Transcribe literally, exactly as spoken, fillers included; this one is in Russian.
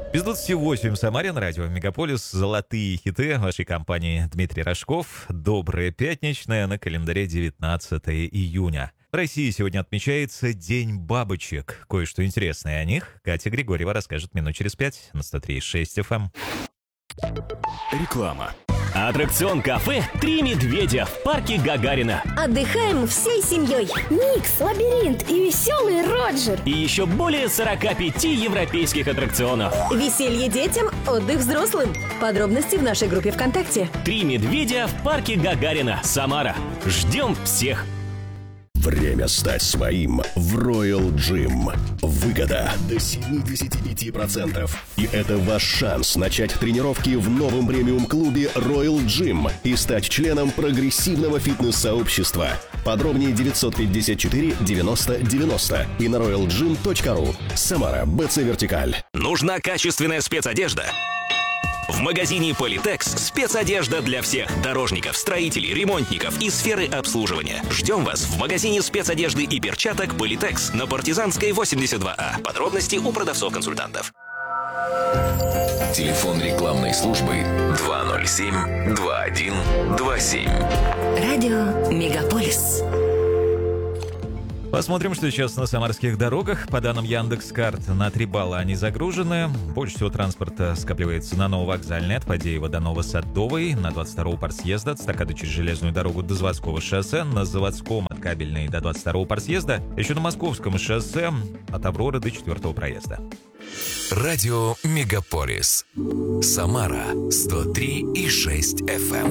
Без двадцати восемь в Самаре на радио «Мегаполис». Золотые хиты вашей компании Дмитрий Рожков. Доброе пятничное, на календаре девятнадцатое июня. В России сегодня отмечается День бабочек. Кое-что интересное о них Катя Григорьева расскажет минут через пять на сто три и шесть эф эм. Реклама. Аттракцион кафе «Три медведя» в парке Гагарина. Отдыхаем всей семьей. Микс, лабиринт и веселый Роджер. И еще более сорока пяти европейских аттракционов. Веселье детям, отдых взрослым. Подробности в нашей группе ВКонтакте. «Три медведя» в парке Гагарина, Самара. Ждем всех! Время стать своим в Royal Gym. Выгода до семьдесят пять процентов. И это ваш шанс начать тренировки в новом премиум-клубе Royal Gym и стать членом прогрессивного фитнес-сообщества. Подробнее девятьсот пятьдесят четыре девяносто девяносто и на роял джим точка ру. Самара, БЦ Вертикаль. Нужна качественная спецодежда? В магазине Политекс спецодежда для всех дорожников, строителей, ремонтников и сферы обслуживания. Ждем вас в магазине спецодежды и перчаток Политекс на Партизанской восемьдесят два А. Подробности у продавцов-консультантов. Телефон рекламной службы два ноль семь два один два семь. Радио «Мегаполис». Посмотрим, что сейчас на самарских дорогах. По данным Яндекс.Карт, на три балла они загружены. Больше всего транспорта скапливается на Нововокзальной от Фадеева до Новосадовой, на двадцать второго парсъезда от Стакады через железную дорогу до Заводского шоссе, на Заводском от Кабельной до двадцать второго парсъезда, еще на Московском шоссе от Авроры до четвертого проезда. Радио «Мегаполис». Самара сто три и шесть эф эм.